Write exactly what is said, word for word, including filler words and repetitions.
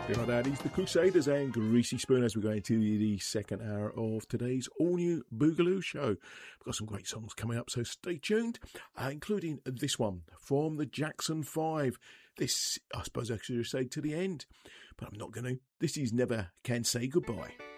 Dear Daddies, the Crusaders and Greasy Spoon as we go into the second hour of today's all-new Boogaloo show. We've got some great songs coming up, so stay tuned, uh, including this one from the Jackson five. This, I suppose I should say to the end, but I'm not going to. This is Never Can Say Goodbye.